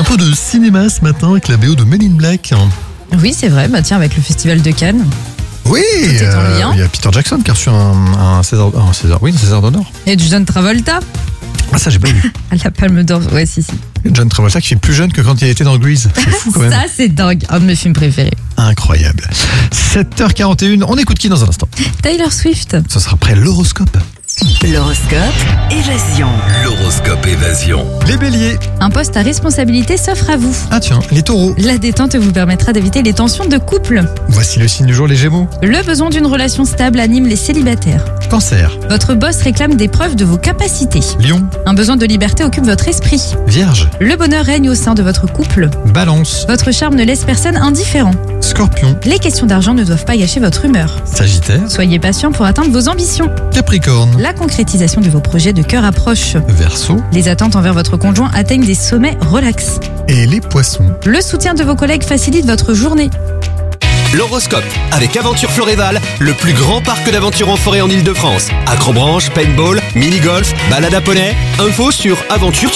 peu de cinéma ce matin avec la BO de Men in Black. Oui, c'est vrai. Bah tiens, avec le festival de Cannes. Oui, Tout est en lien. il y a Peter Jackson qui a reçu un César d'honneur. Et John Travolta. Ah, ça j'ai pas vu. À la Palme d'Or. Ouais, si. John Travolta qui est plus jeune que quand il était dans Grease. C'est fou quand même. Ça, c'est dingue. Un de mes films préférés. Incroyable. 7h41, on écoute qui dans un instant? Taylor Swift. Ce sera après l'horoscope. L'horoscope Évasion. L'horoscope Évasion. Les béliers. Un poste à responsabilité s'offre à vous. Ah tiens, les taureaux. La détente vous permettra d'éviter les tensions de couple. Voici le signe du jour, les gémeaux. Le besoin d'une relation stable anime les célibataires. Cancer. Votre boss réclame des preuves de vos capacités. Lion. Un besoin de liberté occupe votre esprit. Vierge. Le bonheur règne au sein de votre couple. Balance. Votre charme ne laisse personne indifférent. Scorpion. Les questions d'argent ne doivent pas gâcher votre humeur. Sagittaire. Soyez patient pour atteindre vos ambitions. Capricorne. La concrétisation de vos projets de cœur approche. Verseau. Les attentes envers votre conjoint atteignent des sommets relax. Et les poissons. Le soutien de vos collègues facilite votre journée. L'horoscope avec Aventure Floréval, le plus grand parc d'aventure en forêt en Ile-de-France. Accrobranche, paintball, mini-golf, balade à poney. Info sur aventure